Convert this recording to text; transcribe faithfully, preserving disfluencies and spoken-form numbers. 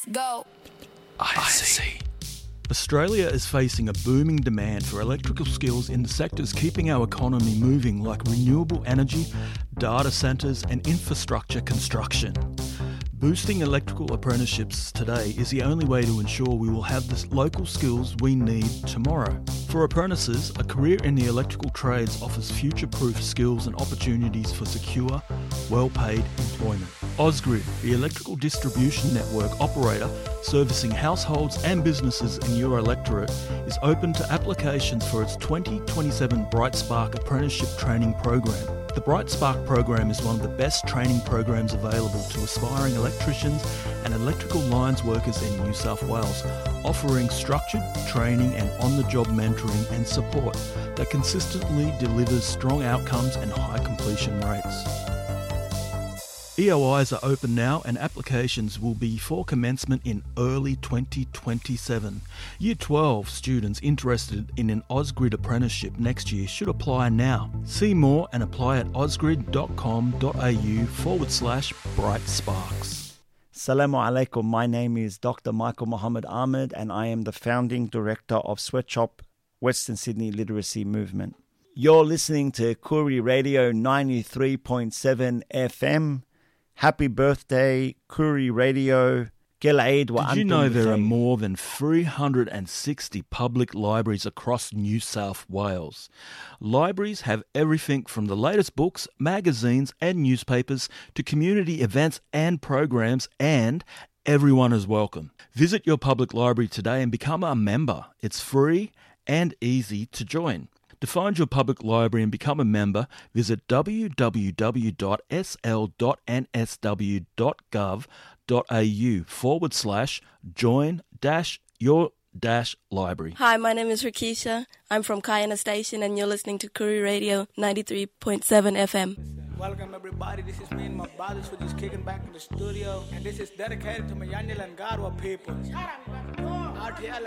Let's go. I see. Australia is facing a booming demand for electrical skills in the sectors keeping our economy moving, like renewable energy, data centres and infrastructure construction. Boosting electrical apprenticeships today is the only way to ensure we will have the local skills we need tomorrow. For apprentices, a career in the electrical trades offers future-proof skills and opportunities for secure, well-paid employment. Ausgrid, the electrical distribution network operator servicing households and businesses in your electorate, is open to applications for its twenty twenty-seven Bright Spark Apprenticeship Training Program. The Bright Spark program is one of the best training programs available to aspiring electricians and electrical lines workers in New South Wales, offering structured training and on-the-job mentoring and support that consistently delivers strong outcomes and high completion rates. E O Is are open now and applications will be for commencement in early twenty twenty-seven. Year twelve students interested in an Ausgrid apprenticeship next year should apply now. See more and apply at ausgrid.com.au forward slash bright sparks. Assalamu alaikum. My name is Doctor Michael Muhammad Ahmed and I am the founding director of Sweatshop Western Sydney Literacy Movement. You're listening to Koori Radio ninety-three point seven F M. Happy birthday, Koori Radio. Did you know there are more than three hundred sixty public libraries across New South Wales? Libraries have everything from the latest books, magazines and newspapers to community events and programs, and everyone is welcome. Visit your public library today and become a member. It's free and easy to join. To find your public library and become a member, visit w w w dot s l dot n s w dot gov dot a u forward slash join dash your dash library. Hi, my name is Rakisha. I'm from Kayana Station and you're listening to Koori Radio ninety-three point seven F M. Welcome everybody, this is me and my brothers who just kicking back in the studio, and this is dedicated to my Yanyel and Garwa people. R T L